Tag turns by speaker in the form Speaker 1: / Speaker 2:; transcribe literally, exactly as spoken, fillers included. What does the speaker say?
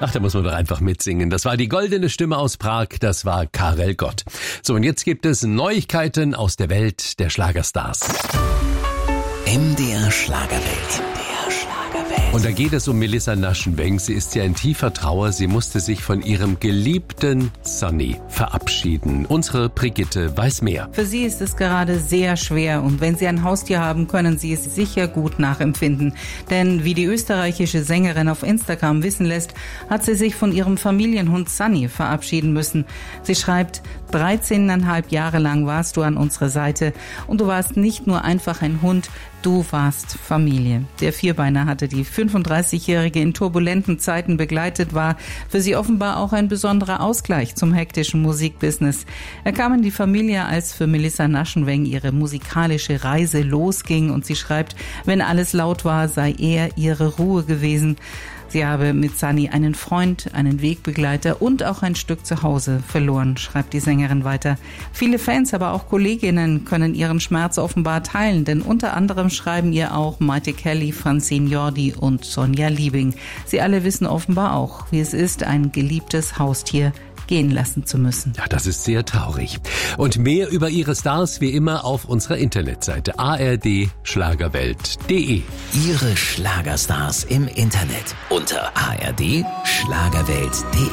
Speaker 1: Ach, da muss man doch einfach mitsingen. Das war die goldene Stimme aus Prag, das war Karel Gott. So, und jetzt gibt es Neuigkeiten aus der Welt der Schlagerstars.
Speaker 2: M D R Schlagerwelt.
Speaker 1: Und da geht es um Melissa Naschenweng. Sie ist ja in tiefer Trauer. Sie musste sich von ihrem geliebten Sonny verabschieden. Unsere Brigitte weiß mehr.
Speaker 3: Für sie ist es gerade sehr schwer. Und wenn Sie ein Haustier haben, können Sie es sicher gut nachempfinden. Denn wie die österreichische Sängerin auf Instagram wissen lässt, hat sie sich von ihrem Familienhund Sunny verabschieden müssen. Sie schreibt, dreizehneinhalb Jahre lang warst du an unserer Seite. Und du warst nicht nur einfach ein Hund, du warst Familie. Der Vierbeiner hatte die fünfunddreißigjährige in turbulenten Zeiten begleitet, war für sie offenbar auch ein besonderer Ausgleich zum hektischen Musikbusiness. Er kam in die Familie, als für Melissa Naschenweng ihre musikalische Reise losging, und sie schreibt, wenn alles laut war, sei er ihre Ruhe gewesen. Sie habe mit Sunny einen Freund, einen Wegbegleiter und auch ein Stück Zuhause verloren, schreibt die Sängerin weiter. Viele Fans, aber auch Kolleginnen können ihren Schmerz offenbar teilen, denn unter anderem schreiben ihr auch Maite Kelly, Francine Jordi und Sonja Liebing. Sie alle wissen offenbar auch, wie es ist, ein geliebtes Haustier gehen lassen zu müssen.
Speaker 1: Ja, das ist sehr traurig. Und mehr über ihre Stars wie immer auf unserer Internetseite a r d schlagerwelt punkt d e.
Speaker 2: Ihre Schlagerstars im Internet unter a r d schlagerwelt punkt d e.